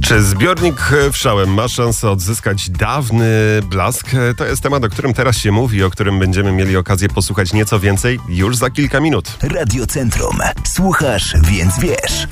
Czy zbiornik wszcząłem ma szansę odzyskać dawny blask? To jest temat, o którym teraz się mówi, o którym będziemy mieli okazję posłuchać nieco więcej już za kilka minut. Radio Centrum. Słuchasz, więc wiesz.